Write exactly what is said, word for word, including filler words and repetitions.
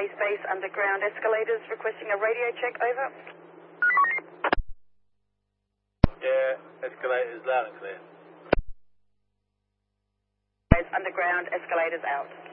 Space Base underground escalators requesting a radio check, over. Yeah, escalators loud and clear. Underground escalators out.